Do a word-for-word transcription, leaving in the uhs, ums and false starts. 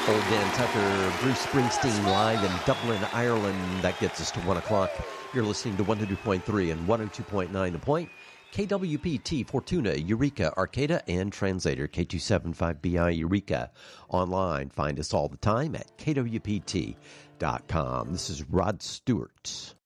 Old Dan Tucker, Bruce Springsteen live in Dublin, Ireland. That gets us to one o'clock. You're listening to one hundred point three and one oh two point nine The Point. K W P T, Fortuna, Eureka, Arcata, and Translator, K two seventy-five B I Eureka. Online, find us all the time at K W P T dot com. This is Rod Stewart.